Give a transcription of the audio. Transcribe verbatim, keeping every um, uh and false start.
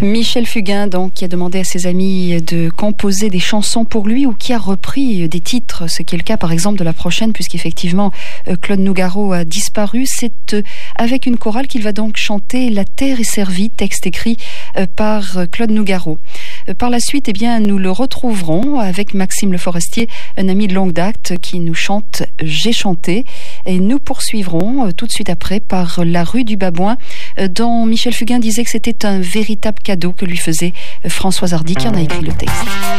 Michel Fugain, donc, qui a demandé à ses amis de composer des chansons pour lui ou qui a repris des titres, ce qui est le cas par exemple de la prochaine, puisqu'effectivement Claude Nougaro a disparu. C'est avec une chorale qu'il va donc chanter La Terre est servie, texte écrit par Claude Nougaro. Par la suite, eh bien, nous le retrouverons avec Maxime Le Forestier, un ami de longue date qui nous chante J'ai chanté. Et nous poursuivrons tout de suite après par La Rue du Babouin, dont Michel Fugain disait que c'était un véritable cadeau que lui faisait Françoise Hardy qui en a écrit le texte.